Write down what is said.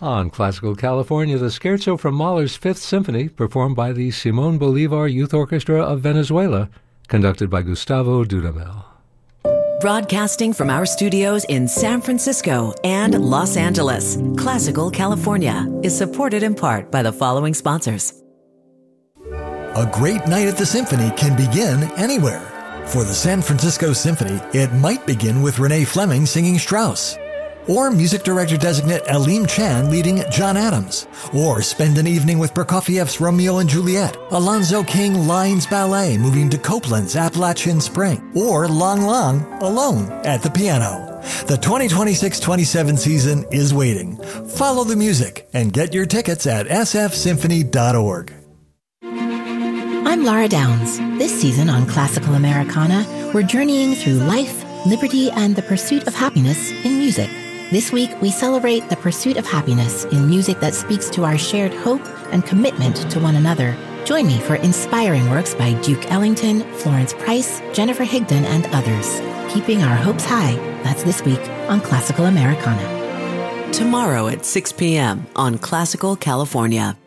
On Classical California, the Scherzo from Mahler's Fifth Symphony, performed by the Simón Bolívar Youth Orchestra of Venezuela, conducted by Gustavo Dudamel. Broadcasting from our studios in San Francisco and Los Angeles, Classical California is supported in part by the following sponsors. A great night at the Symphony can begin anywhere. For the San Francisco Symphony, it might begin with Renee Fleming singing Strauss, or music director designate Aleem Chan leading John Adams, or spend an evening with Prokofiev's Romeo and Juliet, Alonzo King Lines Ballet moving to Copeland's Appalachian Spring, or Lang Lang alone at the piano. The 2026-27 season is waiting. Follow the music and get your tickets at sfsymphony.org. I'm Laura Downs. This season on Classical Americana, we're journeying through life, liberty, and the pursuit of happiness in music. This week, we celebrate the pursuit of happiness in music that speaks to our shared hope and commitment to one another. Join me for inspiring works by Duke Ellington, Florence Price, Jennifer Higdon, and others. Keeping our hopes high. That's this week on Classical Americana. Tomorrow at 6 p.m. on Classical California.